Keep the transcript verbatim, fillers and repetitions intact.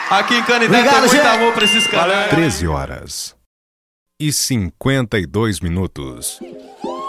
Aqui em Canindé tem muito amor pra esses caras. treze horas e cinquenta e dois minutos.